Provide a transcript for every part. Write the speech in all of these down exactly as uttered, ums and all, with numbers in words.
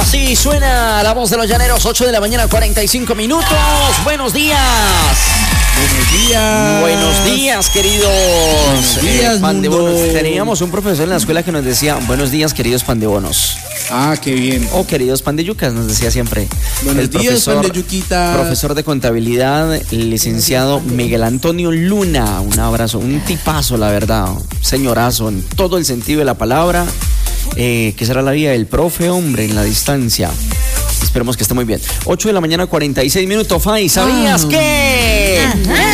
Así suena la voz de los llaneros, ocho de la mañana, cuarenta y cinco minutos. Buenos días. Buenos días. Buenos días, queridos. Buenos días, eh, pan de bonos. mundo. Teníamos un profesor en la escuela que nos decía, buenos días, queridos pan de bonos. Ah, qué bien. O queridos pan de yucas, nos decía siempre. Buenos el días, profesor, pan de yuquita. Profesor de contabilidad, el licenciado Miguel Antonio Luna. Un abrazo, un tipazo, la verdad. Señorazo, en todo el sentido de la palabra. Eh, ¿Qué será la vida del profe, hombre, en la distancia? Esperemos que esté muy bien. ocho de la mañana, cuarenta y seis minutos. Fai, ¿sabías Ah. qué?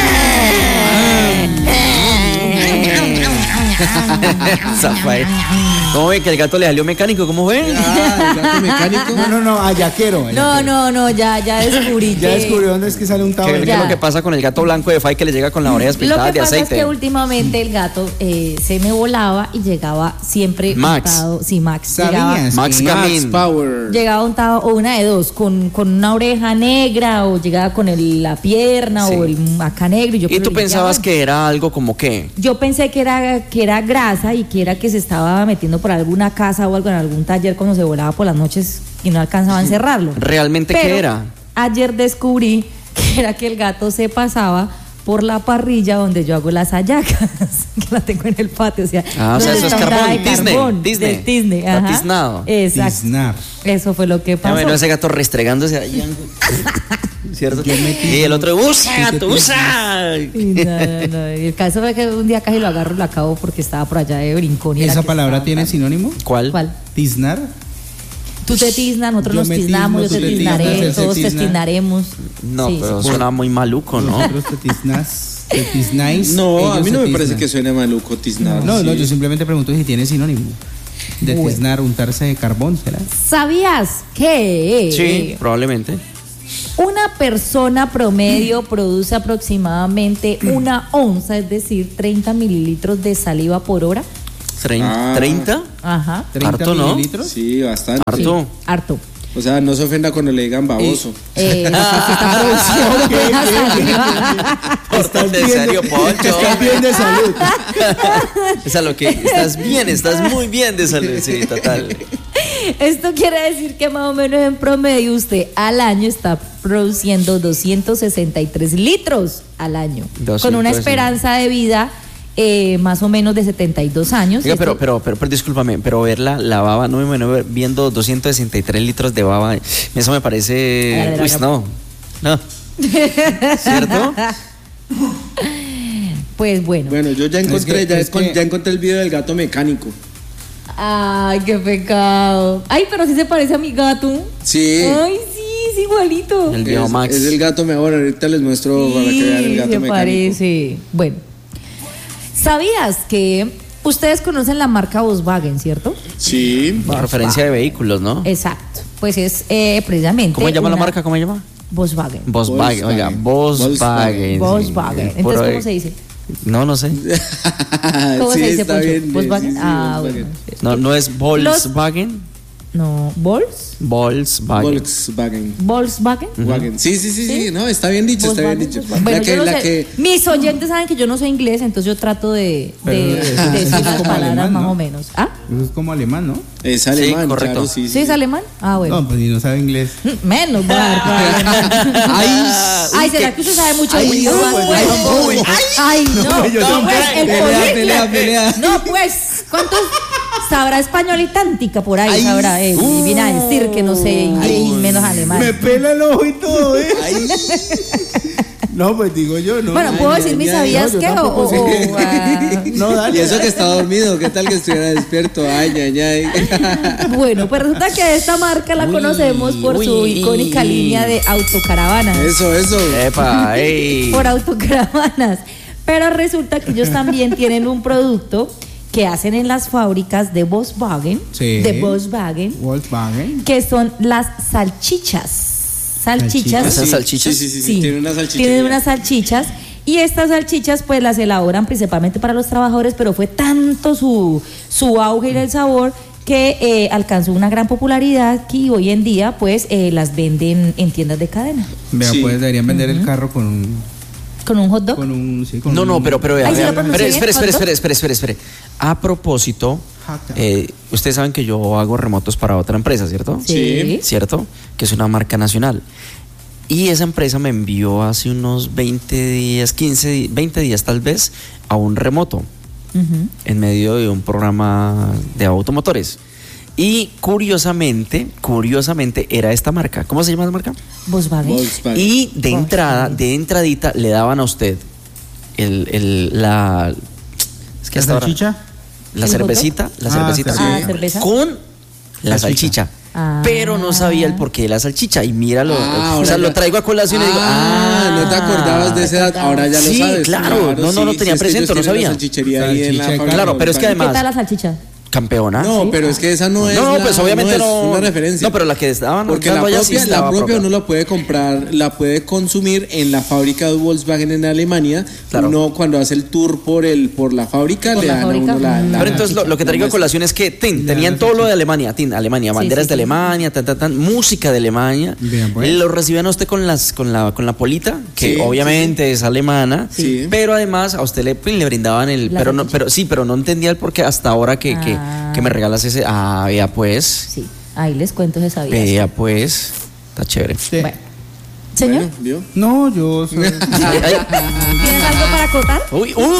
Zafai. ¿Cómo ven que el gato le salió mecánico? ¿Cómo ven? Ah, el gato mecánico. No, no, no, ayaquero. No, ayaquero. no, no, ya, ya descubrí. Ya que- descubrió dónde es que sale un ¿Qué, tablo. qué es Ya. lo que pasa con el gato blanco de Fai que le llega con las orejas Lo pintadas que de pasa aceite? es que últimamente el gato eh, se me volaba y llegaba siempre Max. untado. Sí, Max. Llegaba, ¿Sabías? Max que- Cam- Max Camín. Power. llegaba untado o una de dos, con, con una oreja negra o llegaba con el- la pierna Sí. o el acá negro. Y, yo ¿Y pero tú limpiaba. pensabas que era algo como qué? Yo pensé que era, que era grasa y que era que se estaba metiendo por alguna casa o algo en algún taller cuando se volaba por las noches y no alcanzaba a encerrarlo. ¿Realmente Pero qué era? ayer descubrí que era que el gato se pasaba por la parrilla donde yo hago las hallacas, que la tengo en el patio. O sea, Ah, o sea, donde eso es está carbón, de Disney, carbón, Disney. de Disney, Está ajá. tiznado. Exacto. Tiznar. Eso fue lo que Ya pasó. bueno, ese gato restregándose ahí. ¿Cierto? Y el otro, usa, gato, usa. Y no, no, no. Y el caso fue que un día casi lo agarro y lo acabo porque estaba por allá de brincón. y era ¿Esa que palabra estaba tiene tan- sinónimo? ¿Cuál? ¿Cuál? Tiznar. Tú te tiznas, nosotros Yo nos me tiznamos, yo tizno, te tú te tiznaré, tiznas, él se todos te tizna. tiznaremos. No, Sí, pero sí. suena muy maluco, ¿no? Nosotros te tiznas. Te tiznáis. No, a ellos mí no se me parece tiznan. que suene maluco tiznar. No, no, sí. yo simplemente pregunto si tiene sinónimo. De Bueno. tiznar, untarse de carbón, ¿será? ¿Sabías que Sí, probablemente. una persona promedio produce aproximadamente una onza, es decir, treinta mililitros de saliva por hora? Trein- Ah. ¿treinta? Ajá. ¿treinta Harto, ¿no? mililitros? Sí, bastante. Harto. Harto. O sea, no se ofenda cuando le digan baboso. Eh, sí, sí está produciendo buena saliva. Pórtate en serio, Poncho. Estás bien de salud. Es a lo que estás bien, estás muy bien de salud. Sí, total. Esto quiere decir que más o menos en promedio usted al año está produciendo doscientos sesenta y tres litros al año. Con una doscientos esperanza de vida eh, más o menos de setenta y dos años. Oiga, pero, Esto- pero, pero, pero, discúlpame, pero ver la, la baba, no me imagino ver- viendo doscientos sesenta y tres litros de baba. Eso me parece. Uy, no. No. ¿Cierto? Pues bueno. Bueno, yo ya encontré, Es que- ya, es con- que- ya encontré el video del gato mecánico. Ay, qué pecado. Ay, pero sí se parece a mi gato. Sí. Ay, sí, es igualito. El viejo Es, Max. es el gato mejor. Ahorita les muestro para que vean el gato se mecánico. parece. Bueno, ¿sabías que ustedes conocen la marca Volkswagen, cierto? Sí. Una referencia de vehículos, ¿no? Exacto. Pues es eh, precisamente. ¿Cómo se llama la una- marca? ¿Cómo se llama? Volkswagen. Volkswagen, oiga, Volkswagen. Volkswagen. sí. Por Entonces, ahí- ¿cómo se dice? No, no sé. ¿Cómo sí, se dice, está Poncho? bien, Volkswagen. sí, sí, Ah, Volkswagen. bueno. No, no es Volkswagen. No, ¿Vols? Volkswagen. Volkswagen. ¿Volkswagen? Wagen. Sí, sí, sí, sí, no, está bien dicho, está bien Volkswagen, dicho. Volkswagen. La Bueno, que, yo no la sé. que, Mis oyentes saben que yo no soy inglés, entonces yo trato de, de, Pero de eso- decir eso es las como palabras alemán, más ¿no? o menos. ¿Ah? Eso es como alemán, ¿no? es alemán, correcto. claro, sí, ¿Sí, sí. es alemán? Ah, bueno. No, pues si no sabe inglés. Menos, bar, Ay, Ay, ¿será que usted sabe mucho de Ay, idioma? no, pues, Pues, no, uy, pues, Ay, no. yo No, tampoco. pues, el Pelea, políglota. pelea, pelea. No, pues, ¿cuántos sabrá español y tántica por ahí? Ay, Sabrá él. Y viene a decir que no sé inglés y menos alemán. Me pela el ojo y todo, ¿eh? No, pues digo yo, no. Bueno, Ay, ¿puedo ay, decir ay, mis ay, sabías no, yo qué? O, tampoco o- sé. o, ah, No, dale. Y eso que está dormido, ¿qué tal que estuviera despierto? Ay, ay, ay. Bueno, pues resulta que esta marca la conocemos por su uy. icónica línea de autocaravanas. Eso, eso. Epa, ey. Por autocaravanas. Pero resulta que ellos también tienen un producto que hacen en las fábricas de Volkswagen, Sí. de Volkswagen, Volkswagen. que son las salchichas. Salchichas. ¿Esas Sí, salchichas? Sí, sí, sí, sí, tiene una salchicha. Tienen unas salchichas. Y estas salchichas pues las elaboran principalmente para los trabajadores, pero fue tanto su, su auge y el sabor que eh, alcanzó una gran popularidad que hoy en día pues eh, las venden en tiendas de cadena. Vea, Sí. pues deberían vender el carro con un. ¿Con un hot dog? Con un sí, con No, un- no, pero, pero, vea, Ay, ¿sí vea. lo pronuncié Espere, espere, bien? espere, espere, espere, espere, espere. A propósito, Eh, ustedes saben que yo hago remotos para otra empresa, ¿cierto? Sí. ¿Cierto? Que es una marca nacional. Y esa empresa me envió hace unos veinte días, quince, di- veinte días tal vez, a un remoto Ujú. en medio de un programa de automotores. Y curiosamente, curiosamente era esta marca. ¿Cómo se llama la marca? Volkswagen. Volkswagen. Y de Volkswagen. entrada, de entradita, le daban a usted el, el, la... Es que ¿La hasta ahora- salchicha? la ¿El cervecita, la Ah, cervecita. sí. Ah, cerveza. Con la Salchicha. salchicha. Ah. Pero no sabía el porqué de la salchicha. Y míralo, Ah, o sea, ahora lo ya- traigo a colación y digo, Ah, ah, no te acordabas de esa edad, ahora ya lo Sí, sabes. claro, no, no lo tenía es que presente, ellos no tienen sabía. la salchichería ahí en la Salchicha, fábrica claro, pero es que Volkswagen. ¿Qué además- tal la salchicha? campeona. No, pero es que esa no es. No, la- pues obviamente no. no. Es una referencia. No, pero la que estaban Porque la dando allá sí propia, la estaba propia propia. uno la puede comprar, la puede consumir en la fábrica de Volkswagen en Alemania. Claro. Uno cuando hace el tour por el por la fábrica Por le la dan fábrica, a uno la, mm. la- Pero entonces lo, lo que la traigo a muestra. colación es que tin, Ya, tenían la todo lo salchicha. de Alemania, tin, Alemania, Sí, banderas sí, de sí. Alemania, tan, tan, tan, música de Alemania. Bien, pues. Lo recibían a usted con las con la con la polita, que Sí, obviamente es alemana, Sí. pero además a usted le, pues, le brindaban el, La pero no, salchicha. pero sí, pero no entendía el porqué hasta ahora que, que, Ah. que me regalas ese, ah, vea pues, Sí, ahí les cuento esa sabía. vea pues, está chévere. Sí. Bueno. Señor, Bueno, ¿vio? No, yo soy... Ay, ¿tienes algo para acotar? uy, uy,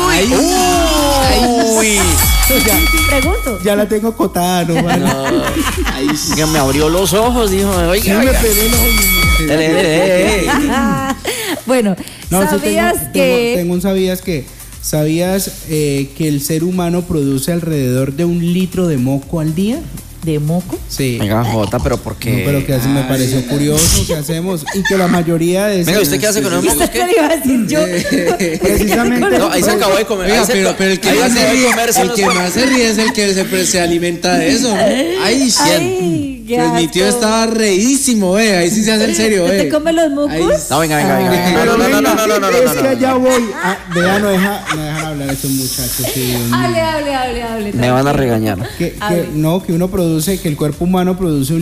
uy, Pregunto. ya la tengo cotada, no vale. no, Ahí sí. oiga, me abrió los ojos, dijo, oiga, Sí, me oiga. pelé los ojos. Dele, dele, dele. Bueno, No, sí ¿sabías tengo, que Tengo, tengo un sabías que... ¿Sabías eh, que el ser humano produce alrededor de un litro de moco al día? de moco? Sí. Venga, Jota, pero ¿por qué? No, pero que así me pareció curioso que hacemos y que la mayoría de Venga, ¿usted qué hace con el moco? ¿Usted qué le iba a decir yo? Precisamente- No, ahí se acabó de comer. Oiga, ahí se pero, co- pero el que, ahí más se se, acabó de ríe, comerse el los que cuernos. más se ríe es el que se, se alimenta de eso, ¿no? Ay, sí. Ay, qué Pues mi tío asco. estaba reísimo, eh. Ahí sí se hace el serio, ¿Usted eh. come los mocos? Ahí- No, venga, venga, venga. venga. Pero No, no, no, venga, no, no, no, no, es no, que no. allá voy. Ah, vea, no deja, no dejan hablar a estos muchachos. Sí, Dios mío. Hable, hable, hable, hable. Me van a regañar. Que, que- Hable. no, que uno produce, que el cuerpo humano produce un